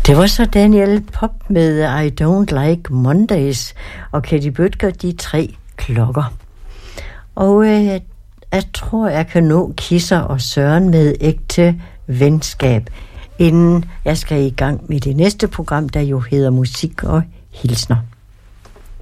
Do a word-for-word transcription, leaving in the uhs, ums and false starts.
Det var så Daniel Pop med I Don't Like Mondays og Katie Bødker, De Tre Klokker. Og øh, jeg tror, jeg kan nå Kisser og Søren med Ægte Venskab, inden jeg skal i gang med det næste program, der jo hedder Musik og Hilsner.